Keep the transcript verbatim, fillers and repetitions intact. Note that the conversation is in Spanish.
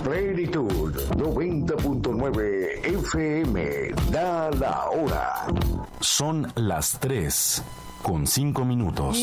Plenitud noventa punto nueve F M. Da la hora. Son las tres con cinco minutos.